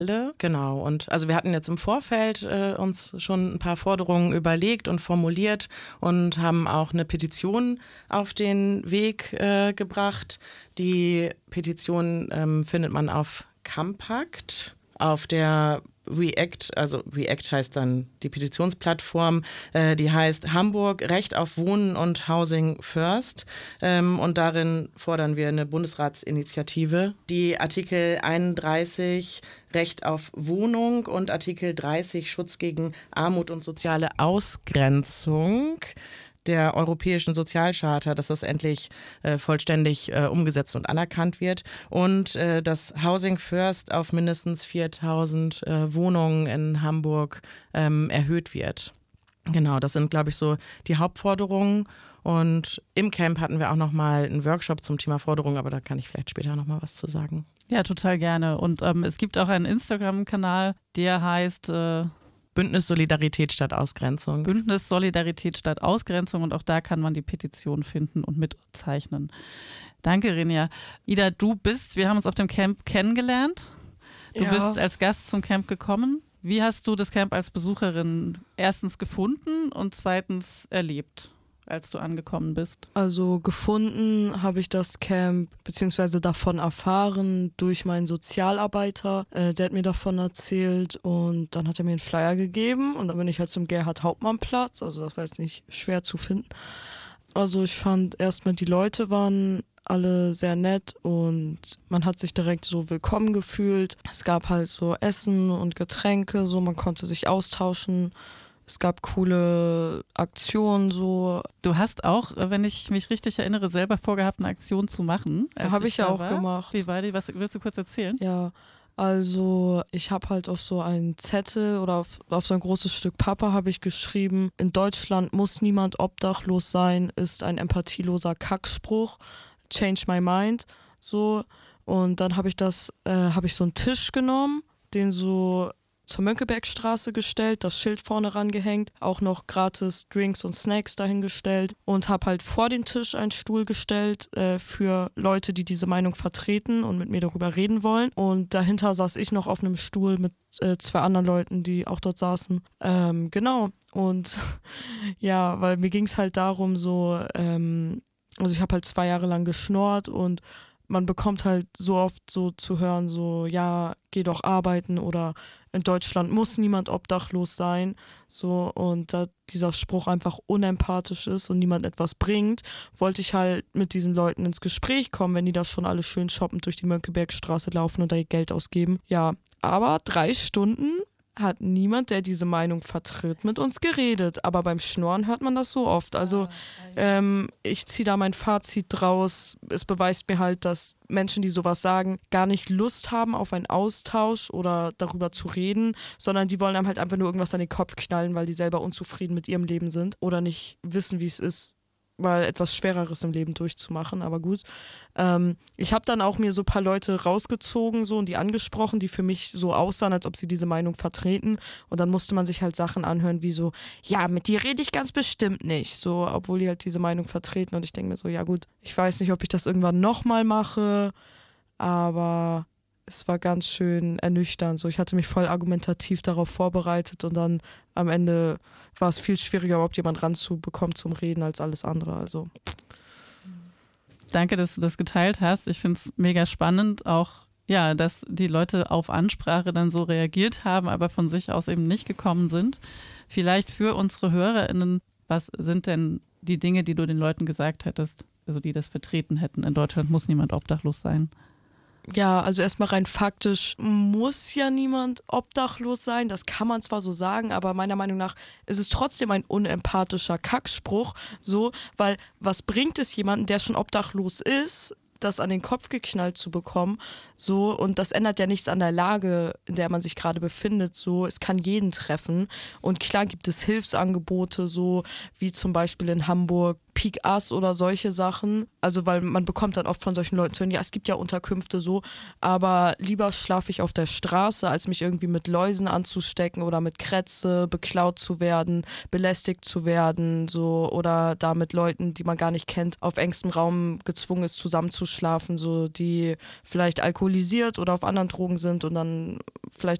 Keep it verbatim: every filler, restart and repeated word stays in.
Genau, und also wir hatten jetzt im Vorfeld äh, uns schon ein paar Forderungen überlegt und formuliert und haben auch eine Petition auf den Weg äh, gebracht. Die Petition ähm, findet man auf Campact, auf der React, also React heißt dann die Petitionsplattform, äh, die heißt Hamburg Recht auf Wohnen und Housing First, ähm, und darin fordern wir eine Bundesratsinitiative, die Artikel einunddreißig Recht auf Wohnung und Artikel dreißig Schutz gegen Armut und soziale Ausgrenzung der Europäischen Sozialcharta, dass das endlich äh, vollständig äh, umgesetzt und anerkannt wird und äh, dass Housing First auf mindestens viertausend äh, Wohnungen in Hamburg ähm, erhöht wird. Genau, das sind, glaube ich, so die Hauptforderungen. Und im Camp hatten wir auch nochmal einen Workshop zum Thema Forderungen, aber da kann ich vielleicht später nochmal was zu sagen. Ja, total gerne. Und ähm, es gibt auch einen Instagram-Kanal, der heißt äh Bündnis Solidarität statt Ausgrenzung. Bündnis Solidarität statt Ausgrenzung, und auch da kann man die Petition finden und mitzeichnen. Danke, Rinja. Ida, du bist, wir haben uns auf dem Camp kennengelernt. Du ja. bist als Gast zum Camp gekommen. Wie hast du das Camp als Besucherin erstens gefunden und zweitens erlebt, als du angekommen bist? Also gefunden habe ich das Camp, beziehungsweise davon erfahren durch meinen Sozialarbeiter. Äh, der hat mir davon erzählt und dann hat er mir einen Flyer gegeben und dann bin ich halt zum Gerhard-Hauptmann-Platz, also das war jetzt nicht schwer zu finden. Also ich fand erstmal, die Leute waren alle sehr nett und man hat sich direkt so willkommen gefühlt. Es gab halt so Essen und Getränke, so man konnte sich austauschen. Es gab coole Aktionen so. Du hast auch, wenn ich mich richtig erinnere, selber vorgehabt, eine Aktion zu machen. Da habe ich ja auch war. gemacht. Wie war die? Was willst du kurz erzählen? Ja, also ich habe halt auf so einen Zettel oder auf, auf so ein großes Stück Pappe habe ich geschrieben, in Deutschland muss niemand obdachlos sein, ist ein empathieloser Kackspruch. Change my mind. So. Und dann habe ich das, äh, habe ich so einen Tisch genommen, den so zur Mönckebergstraße gestellt, das Schild vorne rangehängt, auch noch gratis Drinks und Snacks dahingestellt und habe halt vor den Tisch einen Stuhl gestellt äh, für Leute, die diese Meinung vertreten und mit mir darüber reden wollen. Und dahinter saß ich noch auf einem Stuhl mit äh, zwei anderen Leuten, die auch dort saßen. Ähm, genau. Und ja, weil mir ging es halt darum, so, ähm, also ich habe halt zwei Jahre lang geschnorrt und man bekommt halt so oft so zu hören, so, ja, geh doch arbeiten oder in Deutschland muss niemand obdachlos sein, so, und da dieser Spruch einfach unempathisch ist und niemand etwas bringt, wollte ich halt mit diesen Leuten ins Gespräch kommen, wenn die da schon alle schön shoppend durch die Mönckebergstraße laufen und da ihr Geld ausgeben. Ja, aber drei Stunden hat niemand, der diese Meinung vertritt, mit uns geredet. Aber beim Schnorren hört man das so oft. Also ähm, ich ziehe da mein Fazit draus. Es beweist mir halt, dass Menschen, die sowas sagen, gar nicht Lust haben auf einen Austausch oder darüber zu reden, sondern die wollen einem halt einfach nur irgendwas an den Kopf knallen, weil die selber unzufrieden mit ihrem Leben sind oder nicht wissen, wie es ist, mal etwas Schwereres im Leben durchzumachen, aber gut. Ähm, ich habe dann auch mir so ein paar Leute rausgezogen so und die angesprochen, die für mich so aussahen, als ob sie diese Meinung vertreten, und dann musste man sich halt Sachen anhören wie so, ja, mit dir rede ich ganz bestimmt nicht, so, obwohl die halt diese Meinung vertreten, und ich denke mir so, ja gut, ich weiß nicht, ob ich das irgendwann nochmal mache, aber es war ganz schön ernüchternd. So, ich hatte mich voll argumentativ darauf vorbereitet und dann am Ende war es viel schwieriger, überhaupt jemand ranzubekommen zum Reden als alles andere. Also. Danke, dass du das geteilt hast. Ich finde es mega spannend, auch ja, dass die Leute auf Ansprache dann so reagiert haben, aber von sich aus eben nicht gekommen sind. Vielleicht für unsere HörerInnen, was sind denn die Dinge, die du den Leuten gesagt hättest, also die das vertreten hätten? In Deutschland muss niemand obdachlos sein. Ja, also erstmal rein faktisch muss ja niemand obdachlos sein, das kann man zwar so sagen, aber meiner Meinung nach ist es trotzdem ein unempathischer Kackspruch, so, weil was bringt es jemanden, der schon obdachlos ist, das an den Kopf geknallt zu bekommen, so, und das ändert ja nichts an der Lage, in der man sich gerade befindet, so, es kann jeden treffen, und klar gibt es Hilfsangebote, so, wie zum Beispiel in Hamburg Peak Ass oder solche Sachen. Also weil man bekommt dann oft von solchen Leuten zu hören, ja, es gibt ja Unterkünfte so, aber lieber schlafe ich auf der Straße, als mich irgendwie mit Läusen anzustecken oder mit Krätze beklaut zu werden, belästigt zu werden, so, oder da mit Leuten, die man gar nicht kennt, auf engstem Raum gezwungen ist, zusammenzuschlafen, so, die vielleicht alkoholisiert oder auf anderen Drogen sind und dann vielleicht